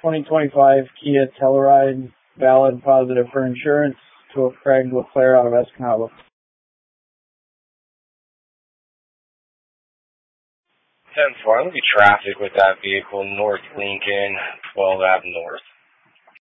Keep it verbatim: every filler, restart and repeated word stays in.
twenty twenty-five Kia Telluride, valid, positive for insurance, to a Craig LeClaire out of Escanaba. ten four, I'm going to be traffic with that vehicle, North Lincoln, twelve Ave North.